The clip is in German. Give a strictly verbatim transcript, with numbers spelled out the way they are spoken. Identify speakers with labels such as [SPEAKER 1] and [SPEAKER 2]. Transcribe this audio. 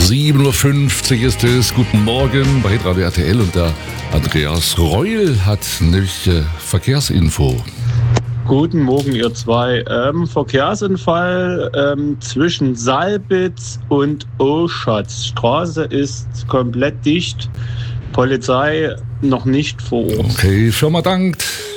[SPEAKER 1] sieben Uhr fünfzig ist es. Guten Morgen bei Radio R T L und der Andreas Reul hat nämlich äh, Verkehrsinfo.
[SPEAKER 2] Guten Morgen, ihr zwei. Ähm, Verkehrsunfall ähm, zwischen Salbitz und Oschatz. Straße ist komplett dicht. Polizei noch nicht vor Ort.
[SPEAKER 1] Okay, Firma dankt.